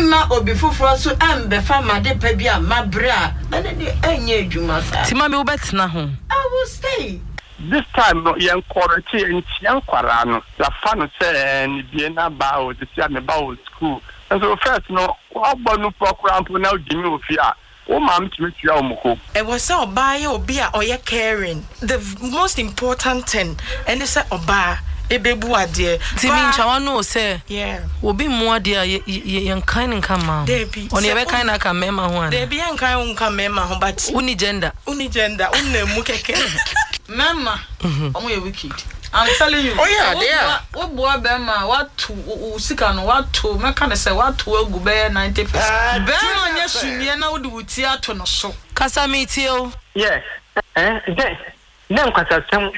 Emma obi fufuro so embefa made pa bia mabra ene de enye adwuma sa Tima me wo betena ho I will stay this time no yen quarantine entian kwara no la fa no se ni bie na ba o de sia me ba o school so first no ogbonu program na odimi ofia o ma mtimi tua o mko e was say oba ye obi a oye caring the most important thing and say oba ebebu ade Timi nchawa no say yeah obi mu ade a yen kan nka ma on ye be kan na ka mema ho an dey be yen kan nka mema ho but uni gender unna mu keke mama omo ye wicked I'm telling you. Oh yeah, there. What boy bema what to sika no what to meka na say what to egu be 90%. Bema nya sumie na wo de wuti ato no so. Kasa meetie o. Yes. Dem kwasa sem.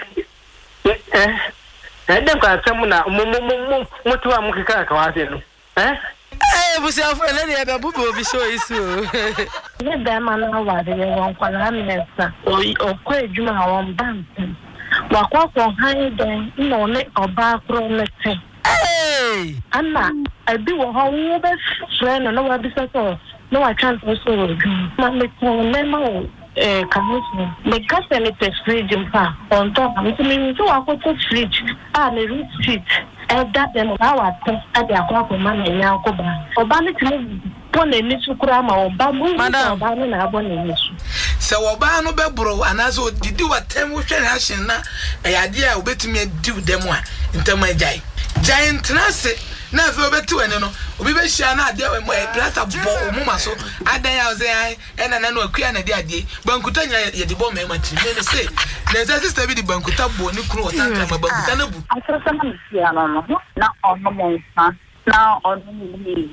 Dem kwasa sem na mutu am kika ka wa se no. Busi afọ na dey be bubu obi show isu. Ne bema na wa de won kwala mesa. O ko ejuma won bank. Wakwa han den no ne oba kro mete ana abi wo ho wo be friend no wa bi so no wa transfer so ma me ko me ma kamusu me kase me te fridge mpa on top me so akoto fridge na root street that dem na wa te ade akwa ma na nya akoba oba ne timi pone ni sukura ma oba mu oba ne na abo ne nisu se oba no bebro anazo didi watem wo hwe reaction na eyade a obetumi adi dem a ntem ajai giant trase na fe obetu ene no obi be hia na ade mo plasta bo omuma so adan ya ze ai ena na no akua na de ade bankuta nya ye de bo mema ti me say na sister bi de bankuta bo ni kunu wota ka bankuta na bu asasa na sia no na ono mo nsa na ono ni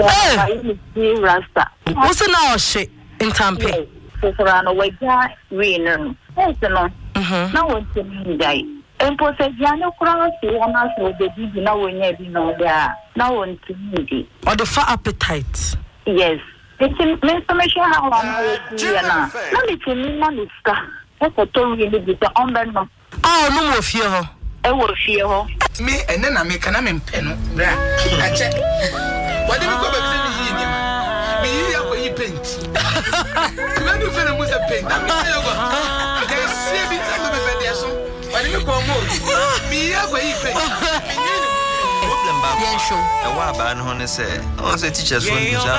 rasta What's na oshe intampe for no waja win no na wonte mi dai empo se jano kura si wana so de bi na wonya bi no da na wonte mi di or the fat appetite yes it's information how am na me timi na niska e ko to wi ni bi te ombe no no mo fie ho e wo fie ho me ene na me kana me mpe no bra ache wadi mi ko be bi ni ni ma me yi ya ko yi paint me do fe na mo se paint na me ya go ka sie bi ta me be de so wadi mi ko mo me ya ko yi paint problem ba e wa ba no ne se on se teachers won